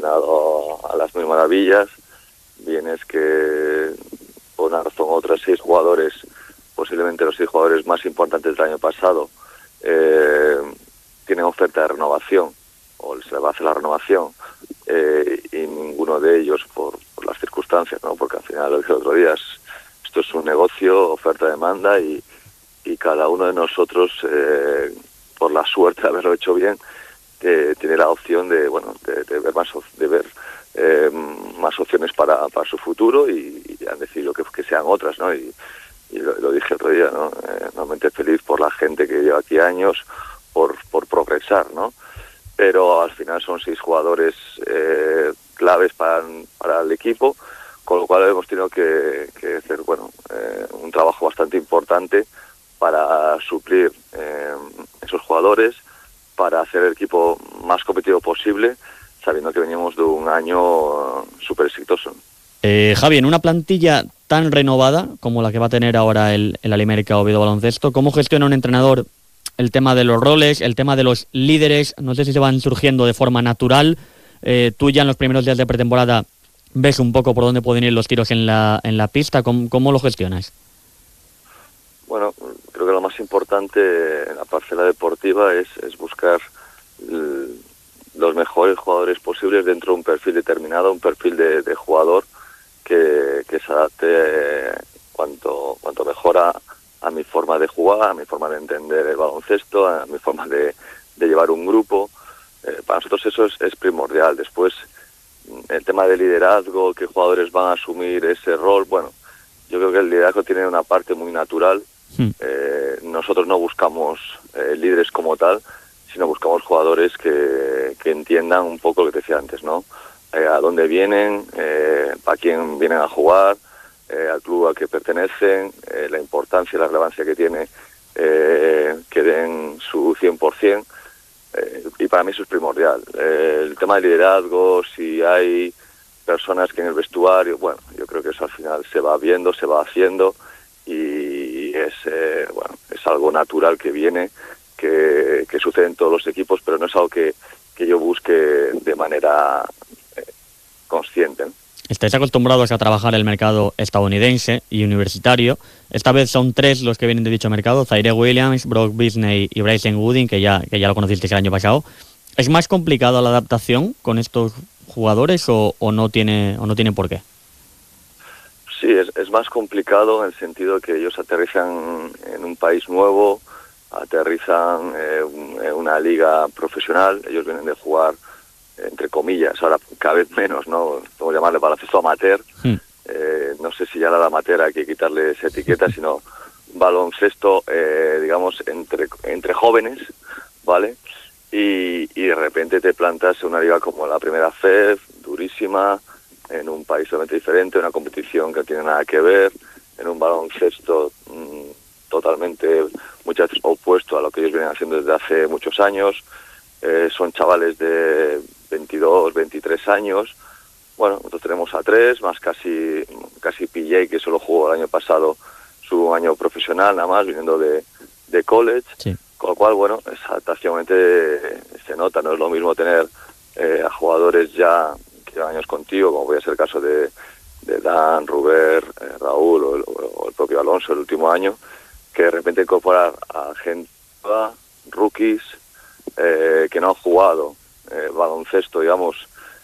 funcionado a las mil maravillas. Bien es que, por una razón u otra, 6 jugadores, posiblemente los 6 jugadores más importantes del año pasado, tienen oferta de renovación, o se le va a hacer la renovación, y ninguno de ellos por las circunstancias, ¿no? Porque al final, lo dije el otro día, esto es un negocio, oferta-demanda, y cada uno de nosotros, por la suerte de haberlo hecho bien, tiene la opción de ver más opciones para su futuro, y han decidido que sean otras, ¿no? Y lo dije el otro día, ¿no? Normalmente feliz por la gente que lleva aquí años, por progresar, ¿no? Pero al final son 6 jugadores claves para el equipo, con lo cual hemos tenido que hacer un trabajo bastante importante para suplir esos jugadores, para hacer el equipo más competitivo posible, sabiendo que veníamos de un año súper exitoso. Javi, en una plantilla tan renovada como la que va a tener ahora el Alimérica Oviedo Baloncesto, ¿cómo gestiona un entrenador el tema de los roles, el tema de los líderes? No sé si se van surgiendo de forma natural. Tú ya en los primeros días de pretemporada ves un poco por dónde pueden ir los tiros en la pista. ¿Cómo lo gestionas? Bueno, creo que lo más importante en la parcela deportiva es buscar los mejores jugadores posibles dentro de un perfil determinado, un perfil de jugador que se adapte cuanto mejor a mi forma de jugar, a mi forma de entender el baloncesto, a mi forma de llevar un grupo. Para nosotros eso es primordial. Después, el tema de liderazgo, qué jugadores van a asumir ese rol, bueno, yo creo que el liderazgo tiene una parte muy natural. Nosotros no buscamos líderes como tal, sino buscamos jugadores que entiendan un poco lo que te decía antes, ¿no? A dónde vienen, para quién vienen a jugar, al club al que pertenecen, la importancia y la relevancia que tiene que den su 100%, y para mí eso es primordial. El tema del liderazgo, si hay personas que en el vestuario, bueno, yo creo que eso al final se va viendo, se va haciendo, y es algo natural que viene, que sucede en todos los equipos, pero no es algo que yo busque de manera consciente, ¿no? Estáis acostumbrados a trabajar el mercado estadounidense y universitario. Esta vez son 3 los que vienen de dicho mercado: Zaire Williams, Brock Bisney y Bryson Wooding, que ya lo conocisteis el año pasado. ¿Es más complicado la adaptación con estos jugadores o no tiene por qué? Sí, es más complicado en el sentido que ellos aterrizan en un país nuevo, aterrizan en una liga profesional. Ellos vienen de jugar, entre comillas, ahora cada vez menos, ¿no? Podemos llamarle baloncesto amateur. No sé si ya la amateur hay que quitarle esa etiqueta, sino baloncesto, digamos, entre jóvenes, ¿vale? Y de repente te plantas en una liga como la Primera FED, durísima, en un país totalmente diferente, una competición que no tiene nada que ver, en un baloncesto totalmente, muchas veces opuesto a lo que ellos vienen haciendo desde hace muchos años. Son chavales de 22, 23 años. Bueno, nosotros tenemos a 3, más casi PJ, que solo jugó el año pasado su año profesional, nada más, viniendo de college. Sí. Con lo cual, bueno, exactamente se nota. No es lo mismo tener a jugadores ya que llevan años contigo, como puede ser el caso de Dan, Ruber, Raúl o el propio Alonso el último año, que de repente incorporar a gente nueva, rookies, que no han jugado baloncesto, digamos,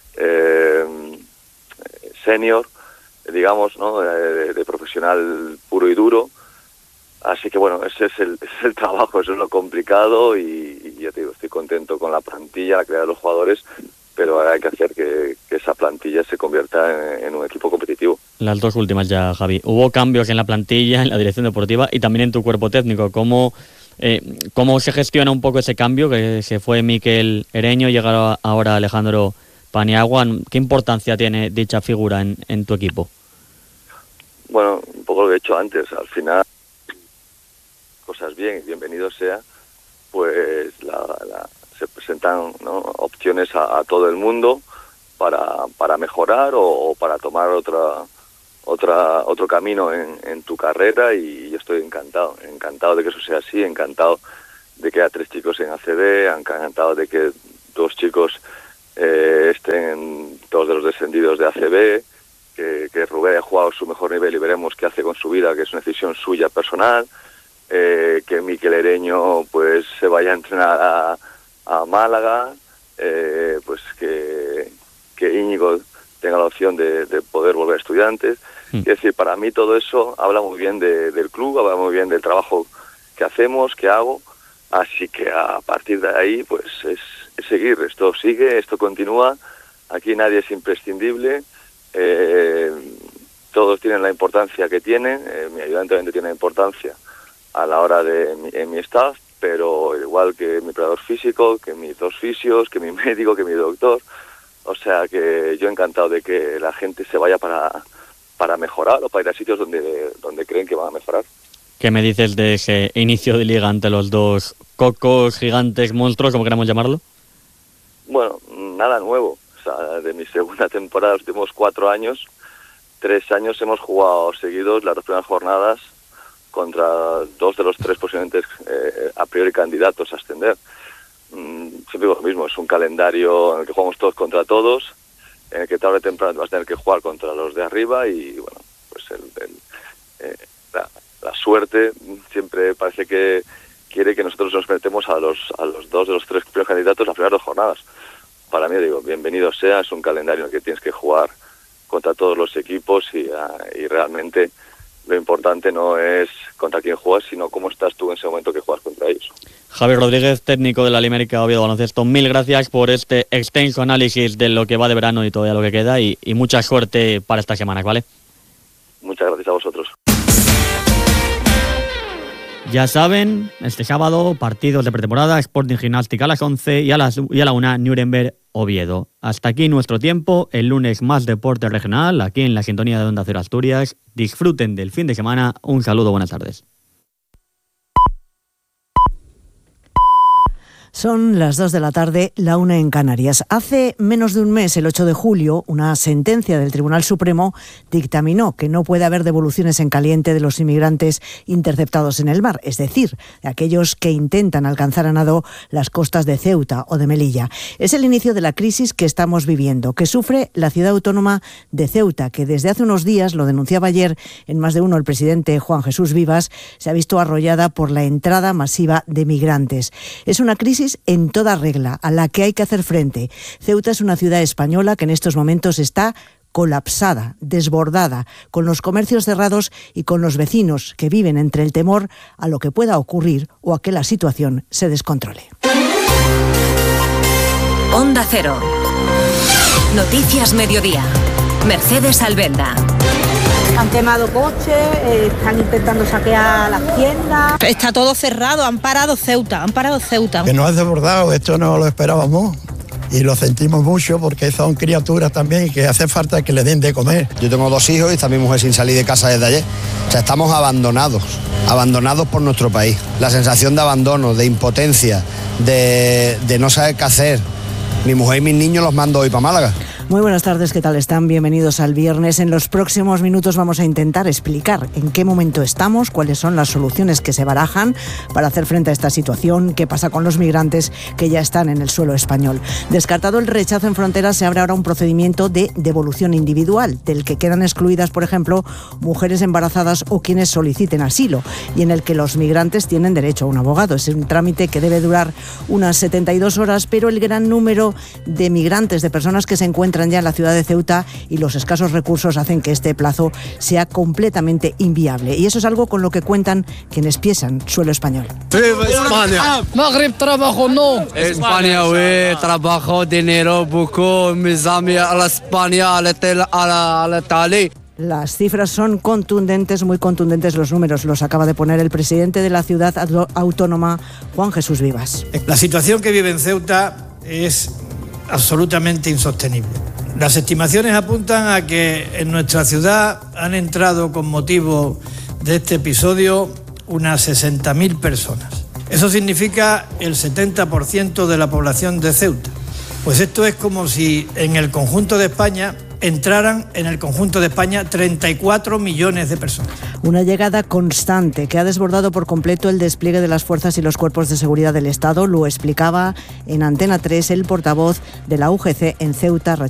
senior, digamos, ¿no? De profesional puro y duro. Así que bueno, ese es el trabajo, eso es lo complicado, y ya te digo, estoy contento con la plantilla, la calidad de los jugadores, pero hay que hacer que esa plantilla se convierta en un equipo competitivo. Las 2 últimas ya, Javi. Hubo cambios en la plantilla, en la dirección deportiva y también en tu cuerpo técnico. ¿Cómo se gestiona un poco ese cambio? Que se fue Mikel Ereño, llega ahora Alejandro Paniagua. ¿Qué importancia tiene dicha figura en tu equipo? Bueno, un poco lo que he hecho antes. Al final, cosas bien y bienvenido sea, pues se presentan, ¿no?, opciones a todo el mundo para mejorar o para tomar otro camino en tu carrera, y yo estoy encantado de que eso sea así, encantado de que haya 3 chicos en ACB, encantado de que 2 chicos estén 2 de los descendidos de ACB, que Rubén ha jugado su mejor nivel y veremos qué hace con su vida, que es una decisión suya personal, que Mikel Ereño pues se vaya a entrenar a Málaga, pues que Íñigo tenga la opción de poder volver a Estudiantes. Es decir, para mí todo eso habla muy bien del club, habla muy bien del trabajo que hacemos, que hago, así que a partir de ahí pues es seguir, esto sigue, esto continúa, aquí nadie es imprescindible, todos tienen la importancia que tienen, mi ayudante obviamente tiene importancia a la hora de mi staff, pero igual que mi preparador físico, que mis 2 fisios, que mi médico, que mi doctor, o sea que yo encantado de que la gente se vaya para mejorar o para ir a sitios donde creen que van a mejorar. ¿Qué me dices de ese inicio de liga ante los 2 cocos, gigantes, monstruos, como queramos llamarlo? Bueno, nada nuevo. O sea, de mi segunda temporada, los últimos 4 años, 3 años hemos jugado seguidos las 2 primeras jornadas contra 2 de los 3 posiblemente a priori candidatos a ascender. Siempre digo lo mismo, es un calendario en el que jugamos todos contra todos, en el que tarde o temprano vas a tener que jugar contra los de arriba y bueno, pues la suerte siempre parece que quiere que nosotros nos metemos a los 2 de los 3 primeros candidatos las primeras 2 jornadas. Para mí, digo, bienvenido sea, es un calendario en el que tienes que jugar contra todos los equipos y realmente lo importante no es contra quién juegas, sino cómo estás tú en ese momento que juegas contra ellos. Javier Rodríguez, técnico de la Alimérica Oviedo Baloncesto, mil gracias por este extenso análisis de lo que va de verano y todavía lo que queda y mucha suerte para esta semana, ¿vale? Muchas gracias a vosotros. Ya saben, este sábado, partidos de pretemporada, Sporting Gimnástica a las 11 y a la 1, Nuremberg Oviedo. Hasta aquí nuestro tiempo, el lunes más deporte regional, aquí en la sintonía de Onda Cero Asturias. Disfruten del fin de semana, un saludo, buenas tardes. Son las 2 de la tarde, la 1 en Canarias. Hace menos de un mes, el 8 de julio, una sentencia del Tribunal Supremo dictaminó que no puede haber devoluciones en caliente de los inmigrantes interceptados en el mar, es decir, de aquellos que intentan alcanzar a nado las costas de Ceuta o de Melilla. Es el inicio de la crisis que estamos viviendo, que sufre la ciudad autónoma de Ceuta, que desde hace unos días, lo denunciaba ayer en Más de Uno el presidente Juan Jesús Vivas, se ha visto arrollada por la entrada masiva de migrantes. Es una crisis en toda regla, a la que hay que hacer frente. Ceuta es una ciudad española que en estos momentos está colapsada, desbordada, con los comercios cerrados y con los vecinos que viven entre el temor a lo que pueda ocurrir o a que la situación se descontrole. Onda Cero. Noticias Mediodía. Mercedes Albenda. Han quemado coches, están intentando saquear las tiendas. Está todo cerrado, han parado Ceuta. Que nos ha desbordado, esto no lo esperábamos y lo sentimos mucho porque son criaturas también que hace falta que les den de comer. Yo tengo 2 hijos y está mi mujer sin salir de casa desde ayer. O sea, estamos abandonados por nuestro país. La sensación de abandono, de impotencia, de no saber qué hacer. Mi mujer y mis niños los mando hoy para Málaga. Muy buenas tardes, ¿qué tal están? Bienvenidos al viernes. En los próximos minutos vamos a intentar explicar en qué momento estamos, cuáles son las soluciones que se barajan para hacer frente a esta situación, qué pasa con los migrantes que ya están en el suelo español. Descartado el rechazo en fronteras, se abre ahora un procedimiento de devolución individual, del que quedan excluidas, por ejemplo, mujeres embarazadas o quienes soliciten asilo, y en el que los migrantes tienen derecho a un abogado. Es un trámite que debe durar unas 72 horas, pero el gran número de migrantes, de personas que se encuentran ya en la ciudad de Ceuta y los escasos recursos hacen que este plazo sea completamente inviable. Y eso es algo con lo que cuentan quienes pisan suelo español. ¡Viva España! Magreb trabajo no. España, oui, trabajo, dinero, buco, mis amigos a la España, a la Italia. Las cifras son contundentes, muy contundentes los números. Los acaba de poner el presidente de la ciudad autónoma, Juan Jesús Vivas. La situación que vive en Ceuta es absolutamente insostenible. Las estimaciones apuntan a que en nuestra ciudad han entrado con motivo de este episodio unas 60.000 personas. Eso significa el 70% de la población de Ceuta. Pues esto es como si en el conjunto de España entraran en el conjunto de España 34 millones de personas. Una llegada constante que ha desbordado por completo el despliegue de las fuerzas y los cuerpos de seguridad del Estado. Lo explicaba en Antena 3 el portavoz de la UGC en Ceuta,